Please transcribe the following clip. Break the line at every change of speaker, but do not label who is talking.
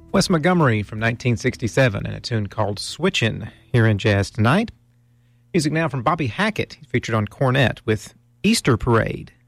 Wes Montgomery from 1967 and a tune called Switchin' here in Jazz Tonight. Music now from Bobby Hackett, featured on cornet with Easter Parade.